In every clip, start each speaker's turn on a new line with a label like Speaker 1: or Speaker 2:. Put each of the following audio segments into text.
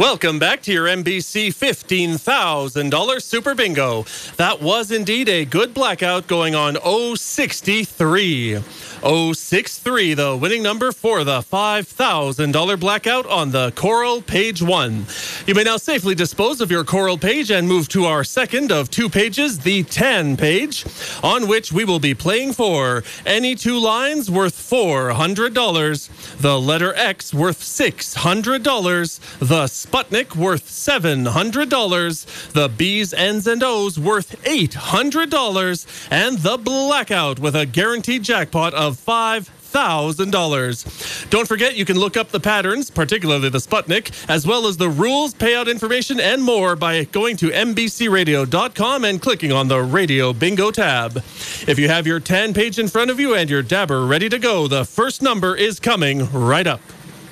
Speaker 1: Welcome back to your NBC $15,000 Super Bingo. That was indeed a good blackout going on 063. 063, the winning number for the $5,000 blackout on the Coral Page 1. You may now safely dispose of your Coral page and move to our second of two pages, the 10 page, on which we will be playing for any two lines worth $400, the letter X worth $600, the Sputnik worth $700, the B's, N's, and O's worth $800, and the blackout with a guaranteed jackpot of $5,000. Don't forget, you can look up the patterns, particularly the Sputnik, as well as the rules, payout information, and more by going to NBCRadio.com and clicking on the Radio Bingo tab. If you have your 10 page in front of you and your dabber ready to go, the first number is coming right up.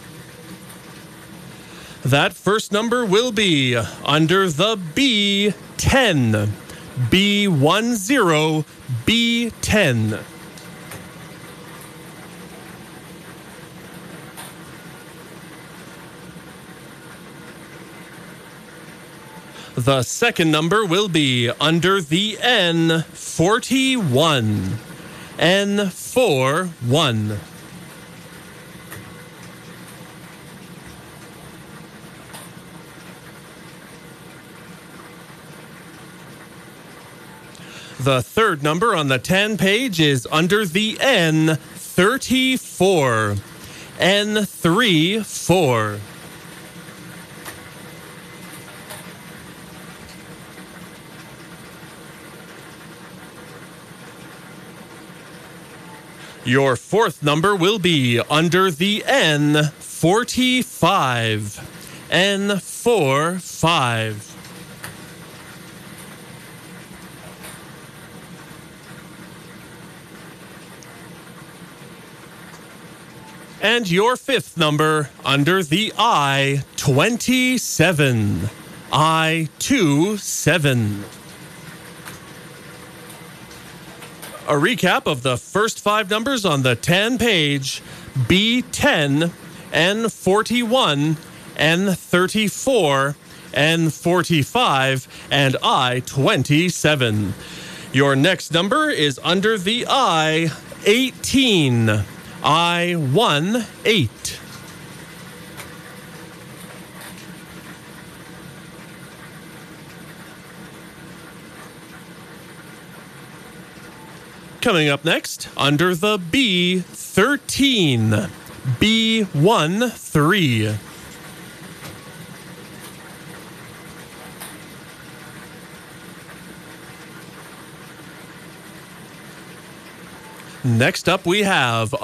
Speaker 1: That first number will be under the B10. B10, B10. The second number will be under the N41. N41. The third number on the 10 page is under the N34. N34. Your fourth number will be under the N45. N45. And your fifth number under the I27. I27. A recap of the first five numbers on the 10 page: B10, N41, N34, N45, and I27. Your next number is under the I18. I18. Coming up next, under the B13. B13. Next up we have